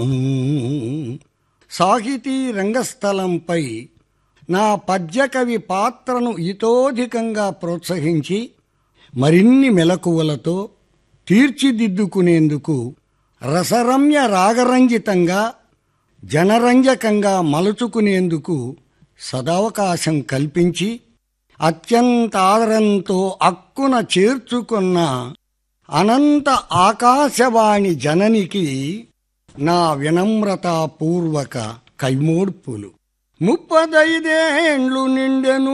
సాహితీ రంగస్థలంపై నా పద్యకవి పాత్రను ఇతోధికంగా ప్రోత్సహించి మరిన్ని మెలకువలతో తీర్చిదిద్దుకునేందుకు రసరమ్య రాగరంజితంగా జనరంజకంగా మలుచుకునేందుకు సదవకాశం కల్పించి అత్యంత ఆదరంతో అక్కున చేర్చుకున్న అనంత ఆకాశవాణి జననికి నా వినమ్రతాపూర్వక కైమోడ్పులు. 35 ఏండ్లు నిండెను